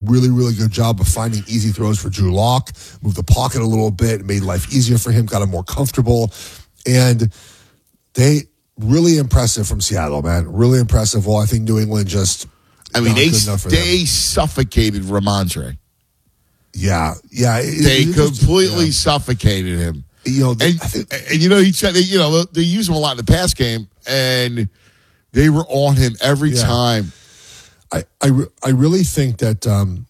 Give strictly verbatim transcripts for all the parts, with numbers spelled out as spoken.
really, really good job of finding easy throws for Drew Lock, moved the pocket a little bit, made life easier for him, got him more comfortable. And they really impressive from Seattle, man. Really impressive. Well, I think New England just I mean, they, they them. suffocated Ramondre. Yeah, yeah. It, they it, completely yeah. suffocated him. You know, they, and, think, and you know, he said, you know, they use him a lot in the pass game, and they were on him every yeah. time. I, I, I really think that, um,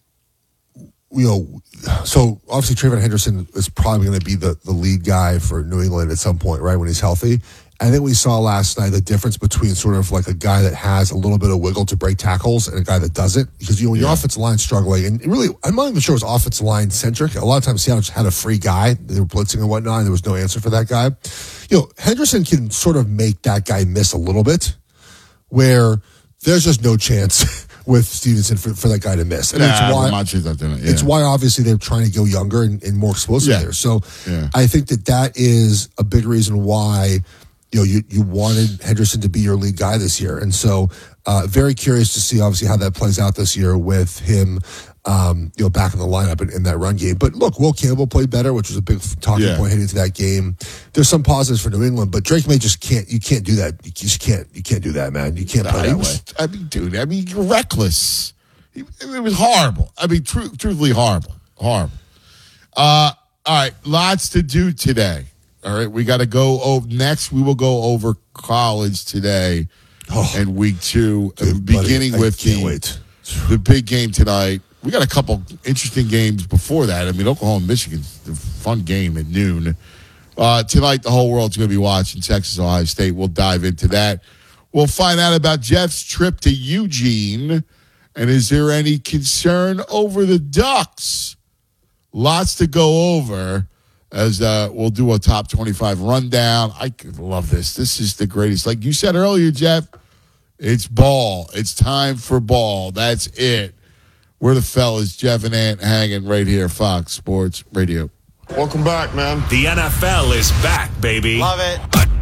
you know, so obviously Trayvon Henderson is probably going to be the, the lead guy for New England at some point, right, when he's healthy. I think we saw last night the difference between sort of like a guy that has a little bit of wiggle to break tackles and a guy that doesn't. Because, you know, when yeah. your offensive line's struggling, and really, I'm not even sure it was offensive line centric. A lot of times Seattle just had a free guy. They were blitzing and whatnot, and there was no answer for that guy. You know, Henderson can sort of make that guy miss a little bit, where there's just no chance with Stevenson for, for that guy to miss. And nah, it's why, not doing it. Yeah. It's why obviously they're trying to go younger and, and more explosive yeah. there. So yeah. I think that that is a big reason why, you know, you, you wanted Henderson to be your lead guy this year. And so uh, very curious to see, obviously, how that plays out this year with him, um, you know, back in the lineup in, in that run game. But look, Will Campbell played better, which was a big talking yeah. point heading into that game. There's some positives for New England, but Drake May just can't, you can't do that. You just can't, you can't do that, man. You can't play that was, way. I mean, dude, I mean, you're reckless. It was horrible. I mean, tr- truthfully horrible. Horrible. Uh, all right, lots to do today. All right, we got to go over. Next, we will go over college today oh, and week two, dude, beginning buddy, with the, wait. the big game tonight. We got a couple interesting games before that. I mean, Oklahoma, Michigan's a fun game at noon. Uh, tonight, the whole world's going to be watching Texas, Ohio State. We'll dive into that. We'll find out about Jeff's trip to Eugene. And is there any concern over the Ducks? Lots to go over as uh, we'll do a top twenty-five rundown. I love this. This is the greatest. Like you said earlier, Jeff, it's ball. It's time for ball. That's it. We're the fellas, Jeff and Ant hanging right here, Fox Sports Radio. Welcome back, man. The N F L is back, baby. Love it.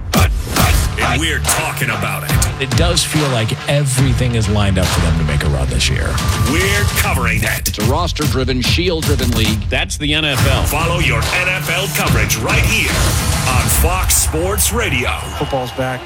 And we're talking about it. It does feel like everything is lined up for them to make a run this year. We're covering it. It's a roster-driven, shield-driven league. That's the N F L. Follow your N F L coverage right here on Fox Sports Radio. Football's back.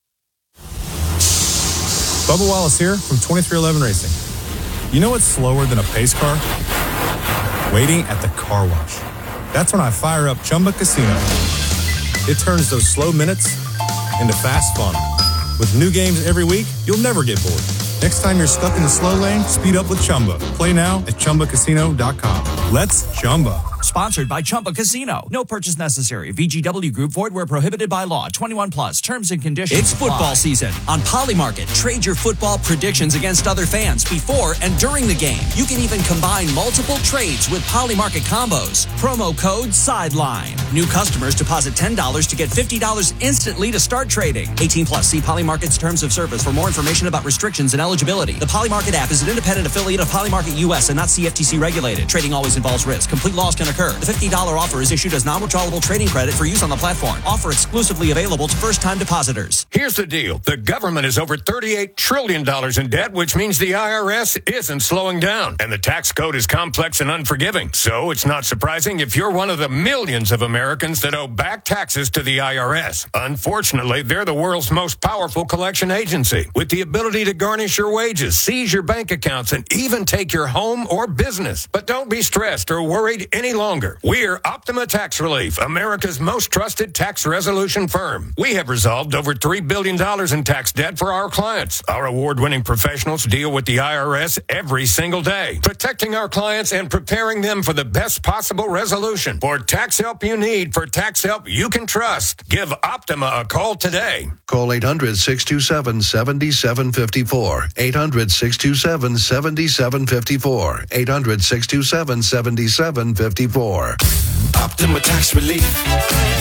Bubba Wallace here from twenty-three eleven Racing. You know what's slower than a pace car? Waiting at the car wash. That's when I fire up Chumba Casino. It turns those slow minutes into fast fun. With new games every week, you'll never get bored. Next time you're stuck in the slow lane, speed up with Chumba. Play now at Chumba Casino dot com. Let's Chumba. Sponsored by Chumba Casino. No purchase necessary. V G W Group. Void where prohibited by law. twenty-one plus. Terms and conditions It's apply. football season on Polymarket. Trade your football predictions against other fans before and during the game. You can even combine multiple trades with Polymarket combos. Promo code SIDELINE. New customers deposit ten dollars to get fifty dollars instantly to start trading. eighteen plus. See Polymarket's terms of service for more information about restrictions and eligibility. The Polymarket app is an independent affiliate of Polymarket U S and not C F T C regulated. Trading always involves risk. Complete loss can occur. The fifty dollars offer is issued as non-withdrawable trading credit for use on the platform. Offer exclusively available to first-time depositors. Here's the deal. The government is over thirty-eight trillion dollars in debt, which means the I R S isn't slowing down. And the tax code is complex and unforgiving. So it's not surprising if you're one of the millions of Americans that owe back taxes to the I R S. Unfortunately, they're the world's most powerful collection agency with the ability to garnish your wages, seize your bank accounts, and even take your home or business. But don't be stressed or worried any longer. We're Optima Tax Relief, America's most trusted tax resolution firm. We have resolved over three billion dollars in tax debt for our clients. Our award-winning professionals deal with the I R S every single day, protecting our clients and preparing them for the best possible resolution. For tax help you need, for tax help you can trust, give Optima a call today. Call eight hundred, six two seven, seven seven five four. eight hundred, six two seven, seven seven five four. eight hundred, six two seven, seven seven five four. Optima Tax Relief.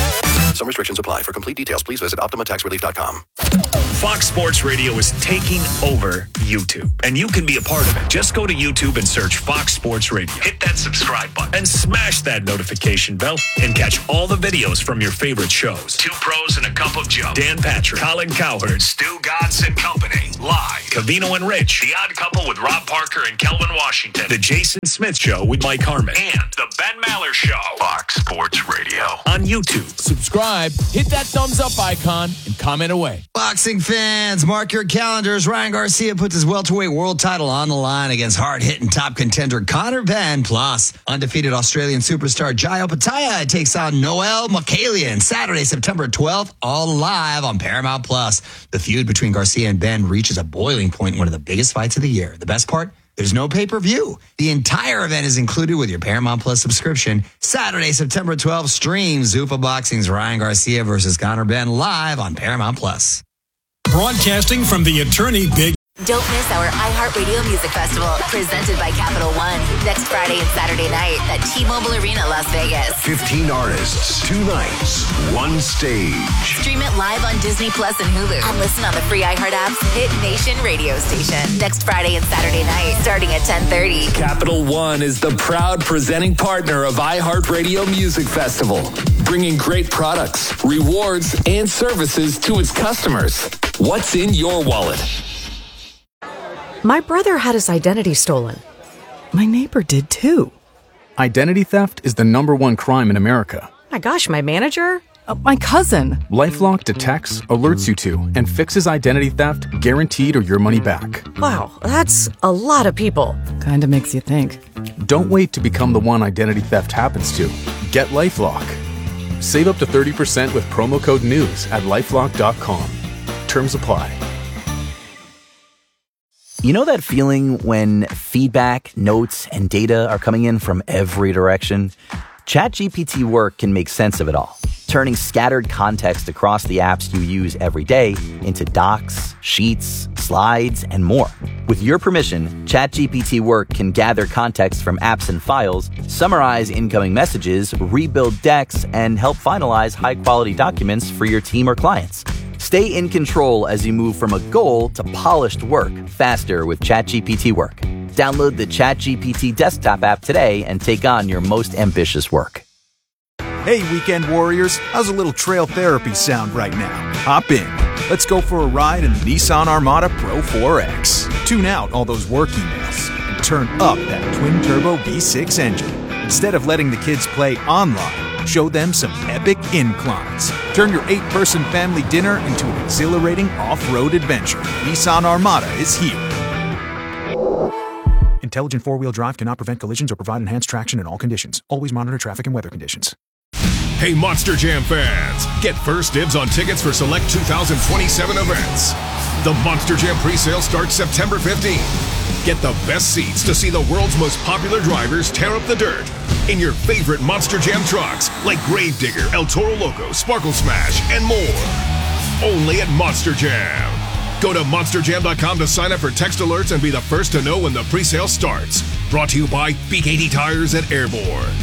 Some restrictions apply. For complete details, please visit Optima Tax Relief dot com. Fox Sports Radio is taking over YouTube, and you can be a part of it. Just go to YouTube and search Fox Sports Radio. Hit that subscribe button and smash that notification bell and catch all the videos from your favorite shows. Two Pros and a Cup of Joe. Dan Patrick, Colin Cowherd, Stu Godson and Company. Live. Cavino and Rich. The Odd Couple with Rob Parker and Kelvin Washington. The Jason Smith Show with Mike Harmon. And The Ben Maller Show. Fox Sports Radio. On YouTube. Subscribe, hit that thumbs up icon, and comment away. Boxing fans, mark your calendars. Ryan Garcia puts his welterweight world title on the line against hard-hitting top contender Conor Benn. Plus, undefeated Australian superstar Jai Opetaia takes on Noel Mikaelian Saturday, September twelfth, all live on Paramount Plus. The feud between Garcia and Benn reaches a boiling point in one of the biggest fights of the year. The best part? There's no pay-per-view. The entire event is included with your Paramount Plus subscription. Saturday, September twelfth, stream Zuffa Boxing's Ryan Garcia versus Conor Benn live on Paramount Plus. Broadcasting from the Attorney Big. Don't miss our iHeartRadio Music Festival, presented by Capital One, next Friday and Saturday night at T-Mobile Arena, Las Vegas. fifteen artists, two nights, one stage. Stream it live on Disney Plus and Hulu, and listen on the free iHeart app's Hit Nation radio station. Next Friday and Saturday night, starting at ten thirty. Capital One is the proud presenting partner of iHeartRadio Music Festival, bringing great products, rewards, and services to its customers. What's in your wallet? My brother had his identity stolen. My neighbor did too. Identity theft is the number one crime in America. My gosh, my manager? Uh, my cousin. LifeLock detects, alerts you to, and fixes identity theft guaranteed or your money back. Wow, that's a lot of people. Kinda makes you think. Don't wait to become the one identity theft happens to. Get LifeLock. Save up to thirty percent with promo code NEWS at lifelock dot com. Terms apply. You know that feeling when feedback, notes, and data are coming in from every direction? ChatGPT Work can make sense of it all, turning scattered context across the apps you use every day into docs, sheets, slides, and more. With your permission, ChatGPT Work can gather context from apps and files, summarize incoming messages, rebuild decks, and help finalize high-quality documents for your team or clients. Stay in control as you move from a goal to polished work faster with ChatGPT Work. Download the ChatGPT desktop app today and take on your most ambitious work. Hey, weekend warriors, how's a little trail therapy sound right now? Hop in. Let's go for a ride in the Nissan Armada Pro four X. Tune out all those work emails and turn up that twin-turbo V six engine. Instead of letting the kids play online, show them some epic inclines. Turn your eight-person family dinner into an exhilarating off-road adventure. Nissan Armada is here. Intelligent four-wheel drive cannot prevent collisions or provide enhanced traction in all conditions. Always monitor traffic and weather conditions. Hey, Monster Jam fans! Get first dibs on tickets for select two thousand twenty-seven events. The Monster Jam presale starts September fifteenth. Get the best seats to see the world's most popular drivers tear up the dirt in your favorite Monster Jam trucks like Gravedigger, El Toro Loco, Sparkle Smash, and more. Only at Monster Jam. Go to monster jam dot com to sign up for text alerts and be the first to know when the presale starts. Brought to you by B K D Tires at Airborne.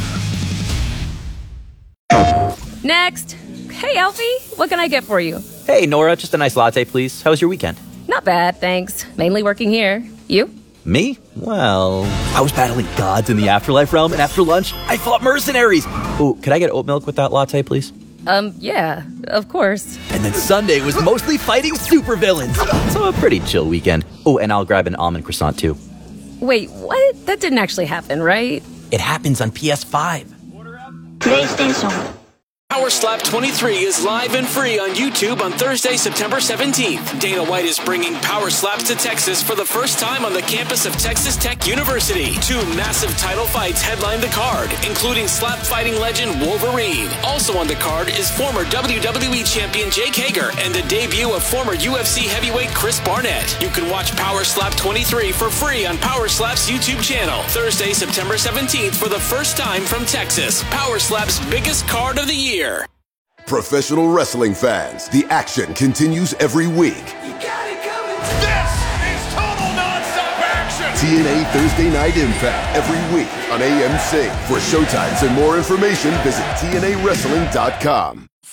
Next. Hey, Alfie, what can I get for you? Hey, Nora, just a nice latte, please. How was your weekend? Not bad, thanks. Mainly working here. You? Me? Well, I was battling gods in the afterlife realm, and after lunch, I fought mercenaries. Oh, could I get oat milk with that latte, please? Um, yeah, of course. And then Sunday was mostly fighting supervillains. So a pretty chill weekend. Oh, and I'll grab an almond croissant, too. Wait, what? That didn't actually happen, right? It happens on P S five. PlayStation. Power Slap twenty-three is live and free on YouTube on Thursday, September seventeenth. Dana White is bringing Power Slaps to Texas for the first time on the campus of Texas Tech University. Two massive title fights headline the card, including slap fighting legend Wolverine. Also on the card is former W W E champion Jake Hager and the debut of former U F C heavyweight Chris Barnett. You can watch Power Slap twenty-three for free on Power Slap's YouTube channel. Thursday, September seventeenth for the first time from Texas. Power Slap's biggest card of the year. Professional wrestling fans, the action continues every week. You got it coming. This is total nonstop action. T N A Thursday Night Impact every week on A M C. For showtimes and more information, visit T N A wrestling dot com.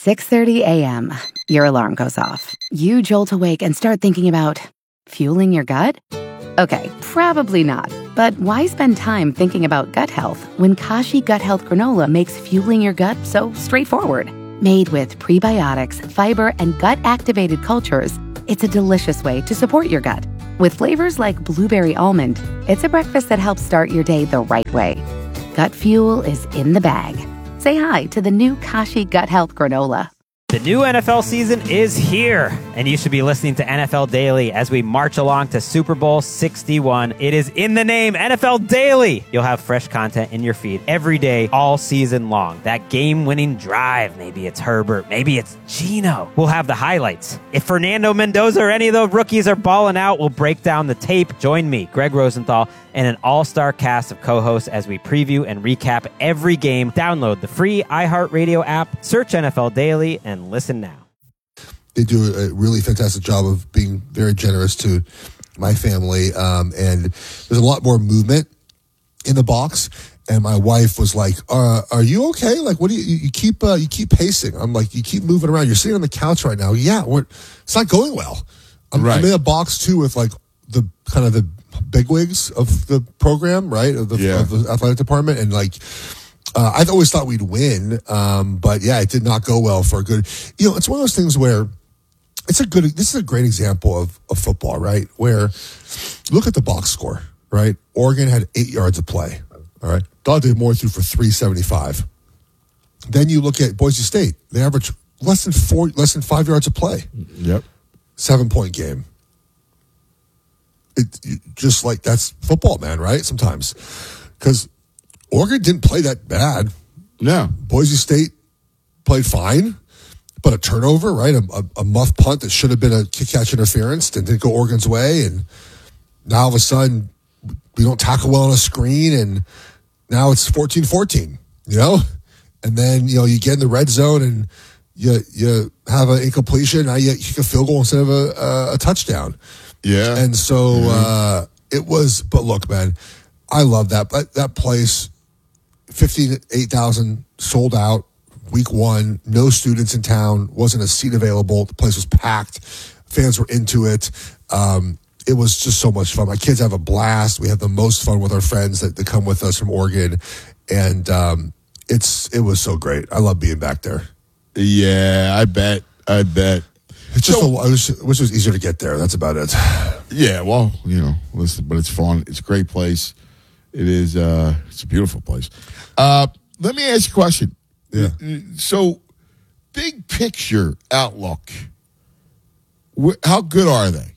six thirty a.m., your alarm goes off. You jolt awake and start thinking about fueling your gut? Okay, probably not. But why spend time thinking about gut health when Kashi Gut Health Granola makes fueling your gut so straightforward? Made with prebiotics, fiber, and gut-activated cultures, it's a delicious way to support your gut. With flavors like blueberry almond, it's a breakfast that helps start your day the right way. Gut fuel is in the bag. Say hi to the new Kashi Gut Health Granola. The new N F L season is here, and you should be listening to N F L Daily as we march along to Super Bowl sixty-one. It is in the name, N F L Daily. You'll have fresh content in your feed every day, all season long. That game-winning drive, maybe it's Herbert, maybe it's Geno. We'll have the highlights. If Fernando Mendoza or any of the rookies are balling out, we'll break down the tape. Join me, Greg Rosenthal, and an all-star cast of co-hosts as we preview and recap every game. Download the free iHeartRadio app, search N F L Daily, and listen now. They do a really fantastic job of being very generous to my family, um, and there's a lot more movement in the box. And my wife was like, uh, "Are you okay? Like, what do you you keep uh, you keep pacing?" I'm like, "You keep moving around. You're sitting on the couch right now. Yeah, we're, it's not going well." I'm, right. I'm in a box too with like the kind of the bigwigs of the program, right? Of the, Yeah. of the athletic department, and like. Uh, I always thought we'd win, um, but yeah, it did not go well for a good. You know, it's one of those things where it's a good. This is a great example of, of football, right? Where look at the box score, right? Oregon had eight yards of play. All right, Dante Moore threw for three seventy-five. Then you look at Boise State; they average less than four, less than five yards of play. Yep, seven point game. It just like that's football, man. Right? Sometimes because. Oregon didn't play that bad. No. Boise State played fine, but a turnover, right? A, a, a muff punt that should have been a kick-catch interference and didn't go Oregon's way. And now all of a sudden, we don't tackle well on a screen, and now it's fourteen fourteen, you know? And then, you know, you get in the red zone and you you have an incompletion. Now you kick a field goal instead of a, a, a touchdown. Yeah. And so Mm-hmm. uh, it was, but look, man, I love that. But that place, fifty-eight thousand sold out week one, no students in town, wasn't a seat available. The place was packed. Fans were into it. Um, it was just so much fun. My kids have a blast. We have the most fun with our friends that, that come with us from Oregon. And um, it's it was so great. I love being back there. Yeah, I bet. I bet. It's just, So- a, I wish, I wish it was easier to get there. That's about it. Yeah, well, you know, listen, but it's fun. It's a great place. It is. Uh, it's a beautiful place. Uh, let me ask you a question. Yeah. So, big picture outlook. Wh- How good are they?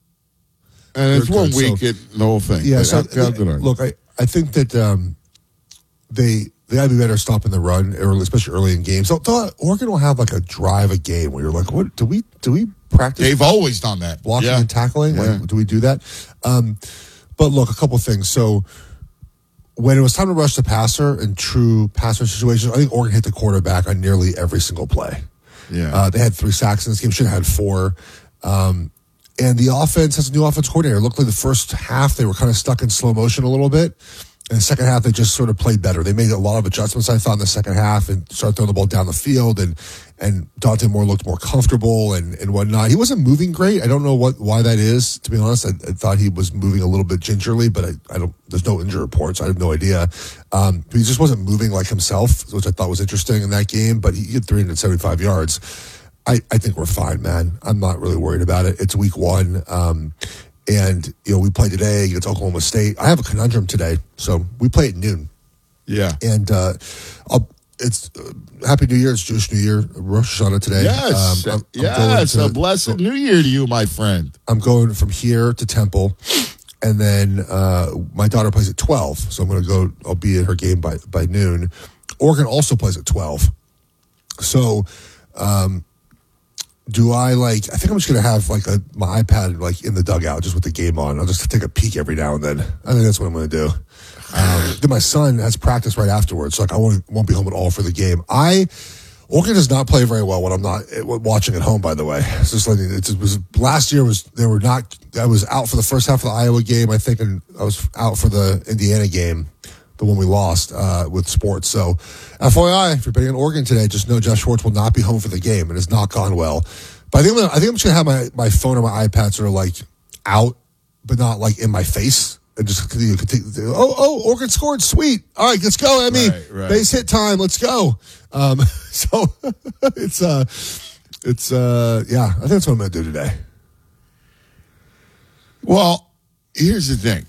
And it's They're one good. week So- at the whole thing. Yeah, but so how, how good are they? look, I, I think that um, they they gotta be better stopping the run, early, especially early in games. So, so Oregon will have like a drive a game where you're like, what do we do we practice? They've always done that. Blocking Yeah. and tackling. Yeah. Like, do we do that? Um, but look, a couple things. So when it was time to rush the passer in true passer situations, I think Oregon hit the quarterback on nearly every single play. Yeah. Uh, they had three sacks in this game. Should have had four. Um, and the offense has a new offense coordinator. It looked like the first half they were kind of stuck in slow motion a little bit. And the second half, they just sort of played better. They made a lot of adjustments, I thought, in the second half and started throwing the ball down the field. And and Dante Moore looked more comfortable and, and whatnot. He wasn't moving great. I don't know what why that is, to be honest. I, I thought he was moving a little bit gingerly, but I, I don't. There's no injury reports. I have no idea. Um, he just wasn't moving like himself, which I thought was interesting in that game. But he had three hundred seventy-five yards. I, I think we're fine, man. I'm not really worried about it. It's week one. Um, and, you know, we play today against Oklahoma State. I have a conundrum today. So we play at noon. Yeah. And uh, I'll, it's uh, Happy New Year. It's Jewish New Year. Rosh Hashanah today. Yes. Um, I'm, I'm yes. going A to- blessed New Year to you, my friend. I'm going from here to Temple. And then uh, my daughter plays at twelve. So I'm going to go, I'll be at her game by, by noon. Oregon also plays at twelve. So, um, do I like, I think I'm just going to have like a, my iPad like in the dugout just with the game on. I'll just take a peek every now and then. I think that's what I'm going to do. Um, then my son has practice right afterwards. So like I won't, won't be home at all for the game. I, Oregon does not play very well when I'm not watching at home, by the way. It's just like, it's, it was, last year was, they were not, I was out for the first half of the Iowa game, I think, and I was out for the Indiana game the one we lost uh, with sports. So, F Y I, if you're betting on Oregon today, just know Jeff Schwartz will not be home for the game. It has not gone well. But I think I'm gonna, I think I'm just gonna have my, my phone or my iPad sort of like out, but not like in my face, and just continue. continue oh, oh, Oregon scored, sweet. All right, let's go, Emmy. Right, right. Base hit time. Let's go. Um, so it's uh, it's uh, yeah. I think that's what I'm gonna do today. Well, here's the thing.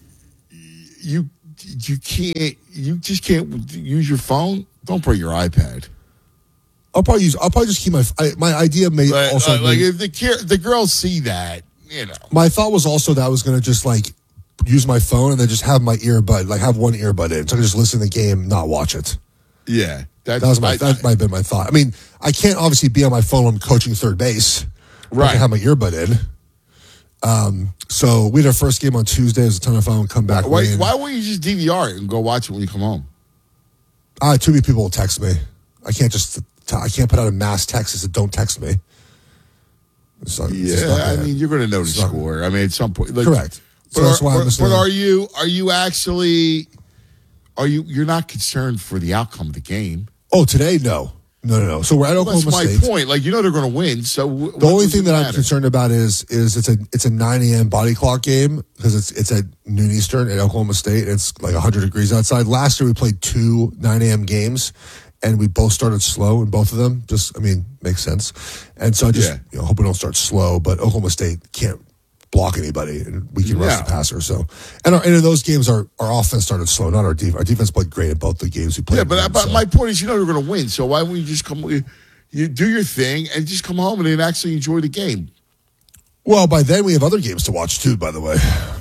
You you can't you just can't use your phone. Don't bring your iPad. I'll probably use. I'll probably just keep my I, my idea. May Like, also like, like be- if the ki- the girls see that, you know. my thought was also that I was gonna just like use my phone and then just have my earbud, like have one earbud in, so I can just listen to the game, not watch it. Yeah, that's, That was my I- that might have been my thought. I mean, I can't obviously be on my phone when I'm coaching third base. But I Right. can have my earbud in. Um. So we had our first game on Tuesday. It was a ton of fun. We come back. Why, win. why won't you just D V R it and go watch it when you come home? Uh, too many people will text me. I can't just. I can't put out a mass text that says "Don't text me." It's not- it's Yeah, not I gonna- mean, you're going to know the it's not- score. I mean, at some point, like, Correct. So But, that's are, why I'm but, just but gonna- are you are you actually are you you're not concerned for the outcome of the game? Oh, today, no, no, no, no. So we're at Well, Oklahoma that's my State. point. Like, you know they're going to win. So w- The what only does thing it that I'm matter? concerned about is is it's a it's a nine a.m. body clock game because it's it's at noon Eastern at Oklahoma State. It's like one hundred degrees outside. Last year we played two nine a.m. games, and we both started slow in both of them. Just I mean makes sense. And so I just Yeah. you know, hope we don't start slow. But Oklahoma State can't block anybody, and we can rush Yeah. the passer. So and, our, and in those games, our, our offense started slow, not our defense. Our defense played great in both the games we played. Yeah, but, in, but so. my point is, you know they're going to win. So why wouldn't you just come? You do your thing and just come home and then actually enjoy the game. Well, by then we have other games to watch too. By the way.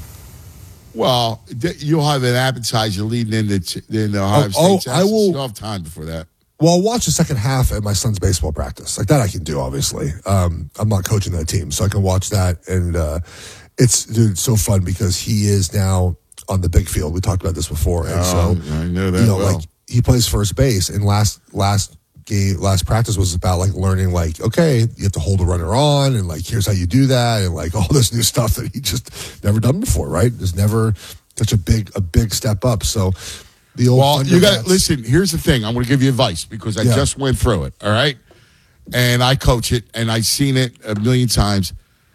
Well, th- you'll have an appetizer leading into t- the Ohio Oh, State. oh, I will- You'll have time before that. Well, I'll watch the second half at my son's baseball practice. Like that I can do, obviously. Um, I'm not coaching that team, so I can watch that. And uh, it's, dude, it's so fun because he is now on the big field. We talked about this before. And Oh, so, I know that you know, well. like he plays first base. And last, last game, last practice was about like learning, like, okay, you have to hold a runner on and like, here's how you do that. And like all this new stuff that he just never done before, right? There's never such a big, a big step up. So, the old Well, you got Thunderbats- to listen. Here's the thing. I'm going to give you advice because I Yeah. just went through it. All right, and I coach it, and I've seen it a million times.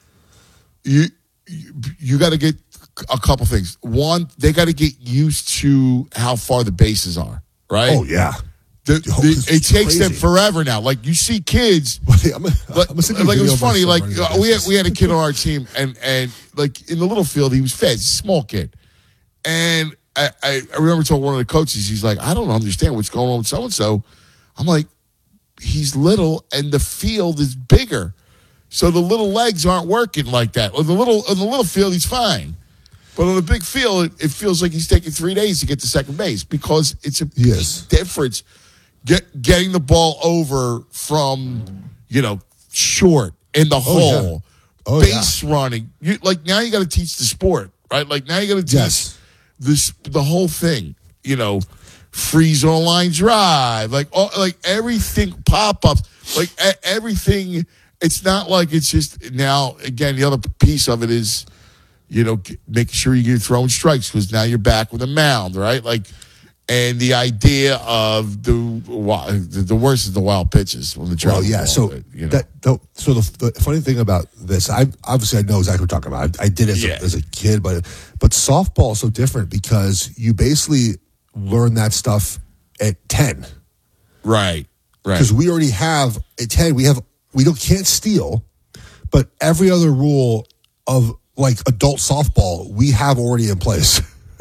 You you, you got to get a couple things. One, they got to get used to how far the bases are. Right? Oh, yeah. The, Oh, the, it's it takes them crazy. forever now. Like you see kids, I'm a, like, I'm gonna send you a like it video was of my funny. son Like running the uh, we had bases. we had a kid on our team, and and like in the little field, he was fed, small kid, and I, I I remember telling one of the coaches, he's like, I don't understand what's going on with so and so. I'm like, he's little, and the field is bigger, so the little legs aren't working like that. Or the little on the little field, he's fine. But on the big field, it, it feels like he's taking three days to get to second base because it's a Yes. difference. Get getting the ball over from you know short in the hole, Oh, base running. You like now you got to teach the sport, right? Like now you got to teach Yes. this the whole thing. You know, freeze on line drive, like all, like everything pop ups, like e- everything. It's not like it's just now. Again, the other piece of it is, you know, g- making sure you're throwing strikes because now you're back with a mound, right? Like. And the idea of the wi- the the worst is the wild pitches when the Well, travel yeah. ball, So but, you know. that the, so the, the funny thing about this, I obviously I know exactly what you're talking about. I, I did it as, Yeah. a, as a kid, but but softball is so different because you basically learn that stuff at ten, right, right. because we already have at ten. We have we don't can't steal, but every other rule of like adult softball we have already in place.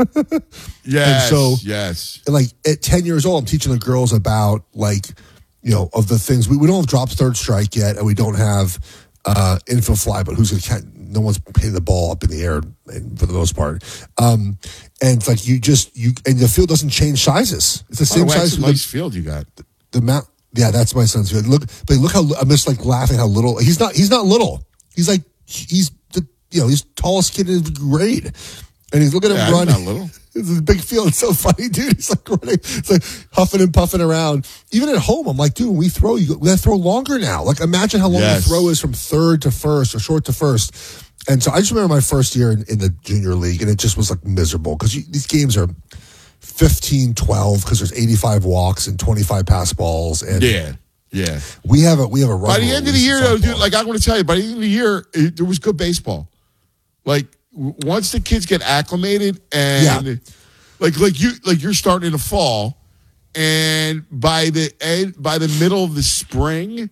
Yes, and so yes. like at ten years old, I'm teaching the girls about like, you know, of the things we, we don't have drop third strike yet, and we don't have uh, infield fly, but who's gonna catch? No one's hitting the ball up in the air and for the most part. Um, and it's like you just you and the field doesn't change sizes. It's the By the same way, size. it's a with nice the, field you got. the mount. Yeah, that's my son's field. Look, but look how I'm just like laughing how little he's not. He's not little. He's like he's the you know he's the tallest kid in his grade. And he's looking at Yeah, him he's run. not little. It's a big field. It's so funny, dude. He's like running. It's like huffing and puffing around. Even at home, I'm like, dude, when we throw, you we gotta throw longer now. Like, imagine how long Yes. the throw is from third to first or short to first. And so I just remember my first year in, in the junior league, and it just was like miserable because these games are, fifteen twelve because there's eighty-five walks and twenty-five pass balls. And Yeah, yeah. We have a we have a run. By the end of the year, though, dude, like I want to tell you, by the end of the year, it, there was good baseball. Like w- once the kids get acclimated and Yeah. like like you like you're starting in the fall, and by the end by the middle of the spring,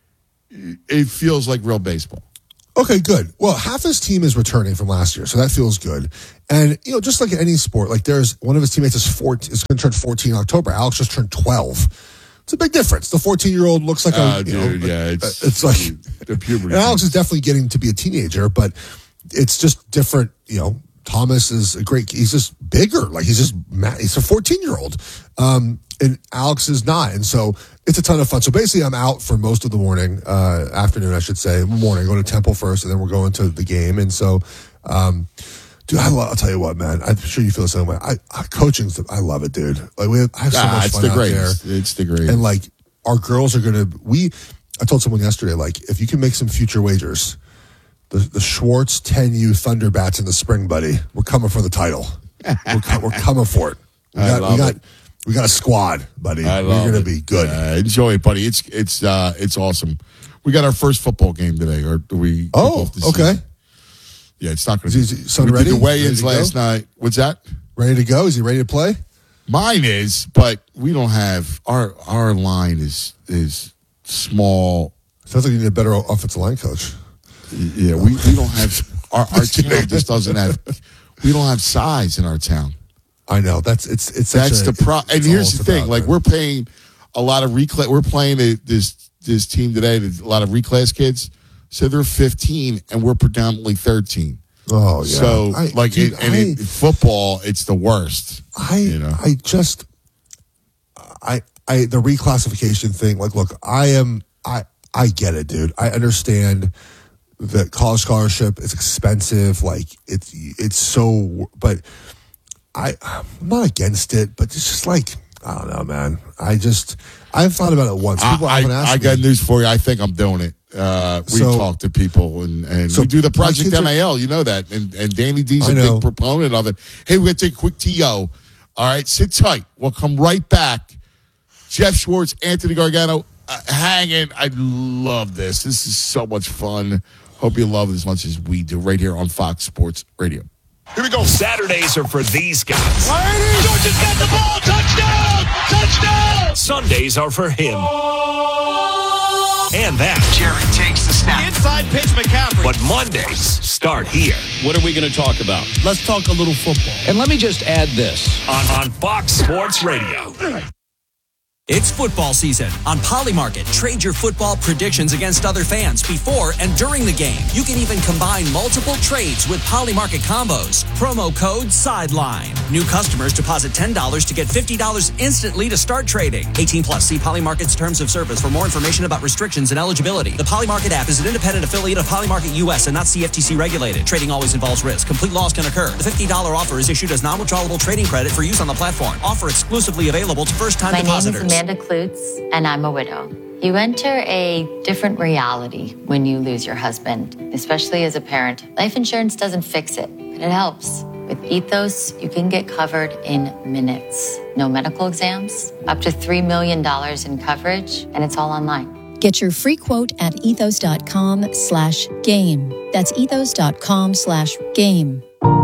it feels like real baseball. Okay, good. Well, half his team is returning from last year, so that feels good. And, you know, just like in any sport, like there's one of his teammates is fourteen, is going to turn fourteen in October. Alex just turned twelve. It's a big difference. The fourteen-year-old looks like a, Uh, you dude, know, yeah, a- it's, it's like, the puberty. and Alex is definitely getting to be a teenager, but it's just different. You know, Thomas is a great, he's just bigger. Like he's just, ma- he's a fourteen-year-old. Um, and Alex is not. And so it's a ton of fun. So basically I'm out for most of the morning, uh, afternoon, I should say. Morning, I go to Temple first, and then we're going to the game. And so, um, dude, I love, I'll tell you what, man, I'm sure you feel the same way. I, I coaching's, the, I love it, dude. Like we have, I have so Ah, much it's fun the out greatest. there. It's the greatest. And like our girls are going to, we, I told someone yesterday, like if you can make some future wagers, the, the Schwartz ten U Thunderbats in the spring, buddy, we're coming for the title. we're, co- we're coming for it. We I got, love we got, it. we got a squad, buddy. I We're love going to it. be good. Uh, enjoy it, buddy. It's it's uh, it's awesome. We got our first football game today, or do we? kick Oh, off the okay. season? Yeah, it's not going Is to he- be. son we ready? did the weigh-ins Ready to last go? night. What's that? Ready to go? Is he ready to play? Mine is, but we don't have our our line is is small. Sounds like you need a better offensive line coach. Yeah, we, we don't have our our town just doesn't have. We don't have size in our town. I know that's it's it's such That's a, the pro. it's And all here's it's the thing: about, like man. we're paying a lot of reclass. We're playing a, this this team today. A lot of reclass kids. So they're fifteen, and we're predominantly thirteen. Oh yeah. So I, like dude, it, and I, in football, it's the worst. I you know? I just I I the reclassification thing. Like, look, I am I I get it, dude. I understand that college scholarship is expensive. Like it's it's so, but I I'm not against it. But it's just like I don't know, man. I just I've thought about it once. People I, often I, ask I me, got news for you. I think I'm doing it. Uh, we So- talk to people and, and So we do the my Project kids are- M A L. You know that. And, and Danny D's I a know. big proponent of it. Hey, we're going to take a quick T O. All right, sit tight. We'll come right back. Jeff Schwartz, Anthony Gargano, uh, hanging. I love this. This is so much fun. Hope you love it as much as we do right here on Fox Sports Radio. Here we go. Saturdays are for these guys. Georgia's got the ball. Touchdown! Touchdown! Sundays are for him. And that. Jerry takes the snap. Inside pitch, McCaffrey. But Mondays start here. What are we going to talk about? Let's talk a little football. And let me just add this. On, on Fox Sports Radio. It's football season. On Polymarket, trade your football predictions against other fans before and during the game. You can even combine multiple trades with Polymarket combos. Promo code SIDELINE. New customers deposit ten dollars to get fifty dollars instantly to start trading. eighteen plus. See Polymarket's terms of service for more information about restrictions and eligibility. The Polymarket app is an independent affiliate of Polymarket U S and not C F T C regulated. Trading always involves risk. Complete loss can occur. The fifty dollars offer is issued as non-withdrawable trading credit for use on the platform. Offer exclusively available to first-time My depositors. name is Amanda Klutz, and I'm a widow. You enter a different reality when you lose your husband, especially as a parent. Life insurance doesn't fix it, but it helps. With Ethos, you can get covered in minutes. No medical exams, up to three million dollars in coverage, and it's all online. Get your free quote at ethos.com slash game. That's ethos.com slash game.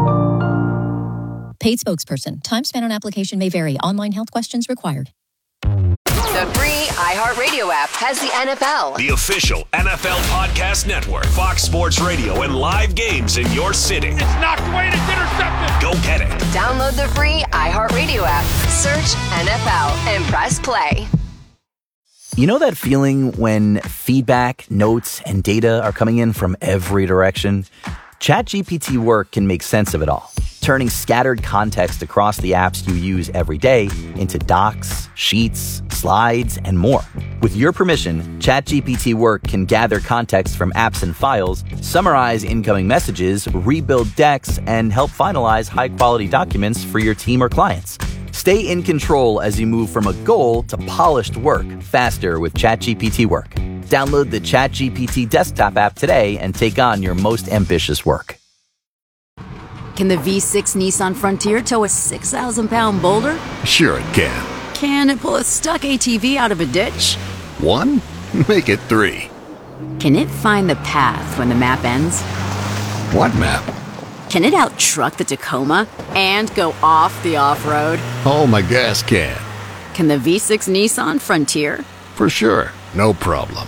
Paid spokesperson. Time spent on application may vary. Online health questions required. The free iHeartRadio app has the N F L. The official N F L podcast network. Fox Sports Radio and live games in your city. It's knocked away and it's intercepted. Go get it. Download the free iHeartRadio app. Search N F L and press play. You know that feeling when feedback, notes, and data are coming in from every direction? ChatGPT Work can make sense of it all, turning scattered context across the apps you use every day into docs, sheets, slides, and more. With your permission, ChatGPT Work can gather context from apps and files, summarize incoming messages, rebuild decks, and help finalize high-quality documents for your team or clients. Stay in control as you move from a goal to polished work faster with ChatGPT Work. Download the ChatGPT desktop app today and take on your most ambitious work. Can the V six Nissan Frontier tow a six thousand pound boulder? Sure it can. Can it pull a stuck A T V out of a ditch? One? Make it three. Can it find the path when the map ends? What map? Can it out-truck the Tacoma and go off the off-road? Oh, my gas can. Can the V six Nissan Frontier? For sure. No problem.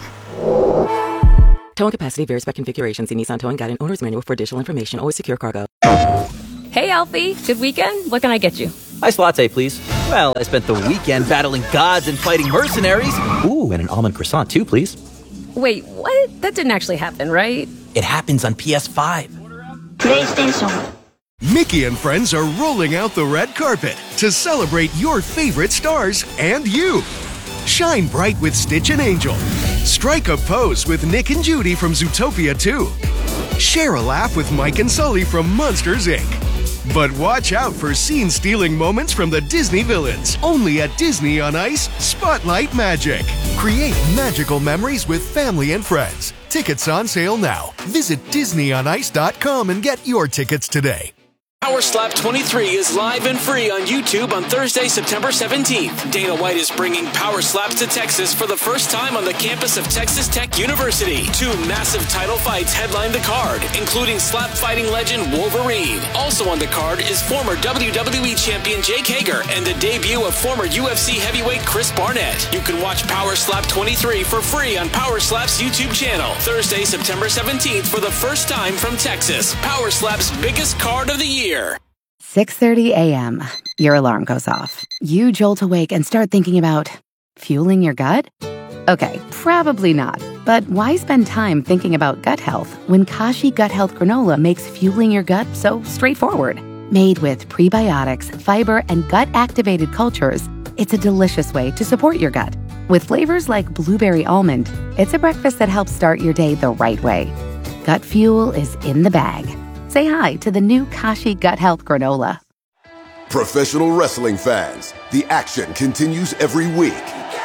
Towing capacity varies by configuration. See Nissan Towing Guide and Owner's Manual for additional information. Always secure cargo. Hey, Alfie. Good weekend? What can I get you? Iced latte, please. Well, I spent the weekend battling gods and fighting mercenaries. Ooh, and an almond croissant, too, please. Wait, what? That didn't actually happen, right? It happens on P S five. PlayStation. Mickey and friends are rolling out the red carpet to celebrate your favorite stars and you. Shine bright with Stitch and Angel. Strike a pose with Nick and Judy from Zootopia two. Share a laugh with Mike and Sully from Monsters, Incorporated. But watch out for scene-stealing moments from the Disney villains. Only at Disney on Ice, Spotlight Magic. Create magical memories with family and friends. Tickets on sale now. Visit Disney on Ice dot com and get your tickets today. Power Slap twenty-three is live and free on YouTube on Thursday, September seventeenth. Dana White is bringing Power Slaps to Texas for the first time on the campus of Texas Tech University. Two massive title fights headline the card, including slap fighting legend Wolverine. Also on the card is former W W E champion Jake Hager and the debut of former U F C heavyweight Chris Barnett. You can watch Power Slap twenty-three for free on Power Slap's YouTube channel. Thursday, September seventeenth for the first time from Texas. Power Slap's biggest card of the year. six thirty a.m. Your alarm goes off. You jolt awake and start thinking about fueling your gut? Okay, probably not. But why spend time thinking about gut health when Kashi Gut Health Granola makes fueling your gut so straightforward? Made with prebiotics, fiber, and gut-activated cultures, it's a delicious way to support your gut. With flavors like blueberry almond, it's a breakfast that helps start your day the right way. Gut fuel is in the bag. Say hi to the new Kashi Gut Health Granola. Professional wrestling fans, the action continues every week.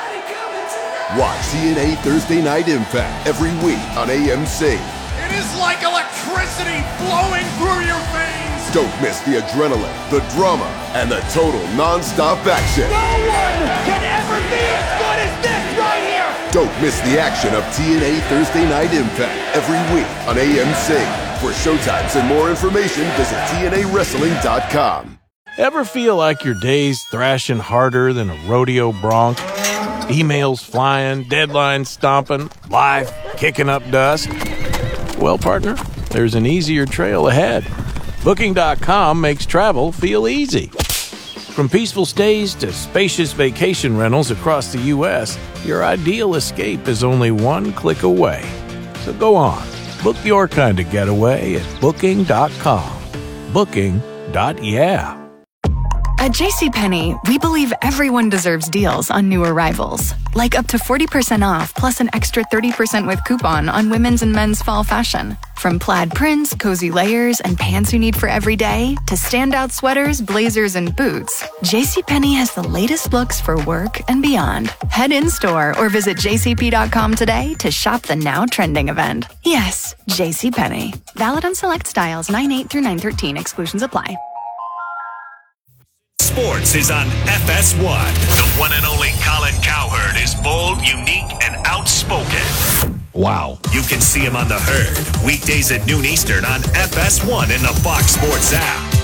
Watch T N A Thursday Night Impact every week on A M C. It is like electricity flowing through your veins. Don't miss the adrenaline, the drama, and the total non-stop action. No one can ever be as good as this right here. Don't miss the action of T N A Thursday Night Impact every week on A M C. For showtimes and more information, visit T N A wrestling dot com. Ever feel like your day's thrashing harder than a rodeo bronc? Emails flying, deadlines stomping, life kicking up dust? Well, partner, there's an easier trail ahead. Booking dot com makes travel feel easy. From peaceful stays to spacious vacation rentals across the U S, your ideal escape is only one click away. So go on. Book your kind of getaway at Booking dot com. Booking. Yeah. At JCPenney, we believe everyone deserves deals on new arrivals, like up to forty percent off plus an extra thirty percent with coupon on women's and men's fall fashion. From plaid prints, cozy layers, and pants you need for every day, to standout sweaters, blazers, and boots, JCPenney has the latest looks for work and beyond. Head in-store or visit J C P dot com today to shop the now trending event. Yes, JCPenney. Valid on select styles nine eight through nine thirteen. Exclusions apply. Sports is on F S one. The one and only Colin Cowherd is bold, unique, and outspoken. Wow. You can see him on The Herd, weekdays at noon Eastern on F S one in the Fox Sports app.